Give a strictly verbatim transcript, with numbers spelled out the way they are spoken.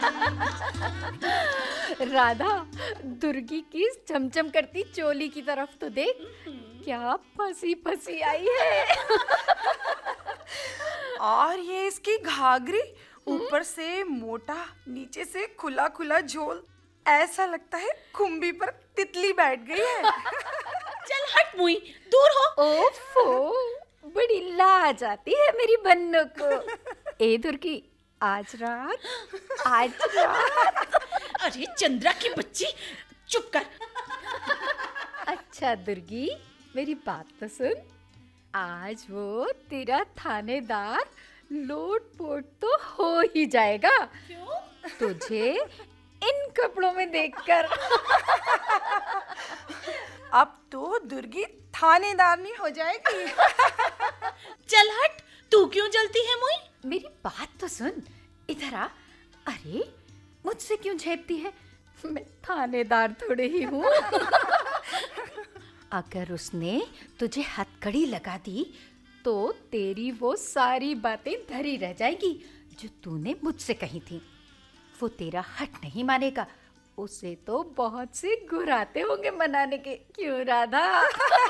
राधा, दुर्गी की चमचम करती चोली की तरफ तो देख, क्या फंसी फंसी आई है। और ये इसकी घाघरी, ऊपर से मोटा, नीचे से खुला खुला झोल। ऐसा लगता है खुम्बी पर तितली बैठ गई है। चल हट मुई, दूर हो। ओफो, बड़ी लाज आती है मेरी बन्नों को। ए दुर्गी, आज रात आज रात अरे चंद्रा की बच्ची, चुप कर। अच्छा दुर्गी, मेरी बात तो सुन। आज वो तेरा थानेदार लोट पोट तो हो ही जाएगा। क्यों? तुझे इन कपड़ों में देखकर। अब तो दुर्गी थानेदारनी हो जाएगी। चल हट, तू क्यों जलती है मुई? मेरी बात तो सुन, इधर आ। अरे मुझसे क्यों झेपती है, मैं थानेदार थोड़े ही हूँ। अगर उसने तुझे हथकड़ी लगा दी तो तेरी वो सारी बातें धरी रह जाएगी जो तूने मुझसे कही थी। वो तेरा हट नहीं मानेगा, उसे तो बहुत से गुराते होंगे मनाने के। क्यों राधा?